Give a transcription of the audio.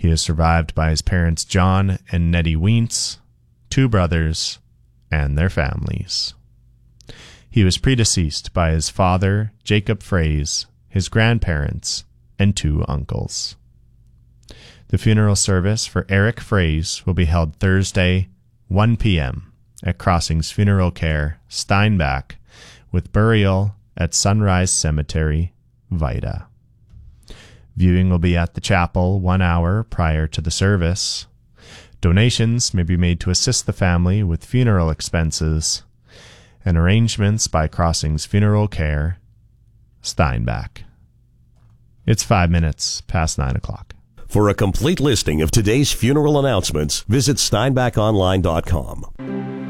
He is survived by his parents John and Nettie Wientz, 2 brothers, and their families. He was predeceased by his father, Jacob Fraze, his grandparents, and 2 uncles. The funeral service for Eric Fraze will be held Thursday, 1 p.m. at Crossings Funeral Care, Steinbach, with burial at Sunrise Cemetery, Vida. Viewing will be at the chapel 1 hour prior to the service. Donations may be made to assist the family with funeral expenses, and arrangements by Crossings Funeral Care, Steinbach. It's 5 minutes past 9 o'clock. For a complete listing of today's funeral announcements, visit steinbachonline.com.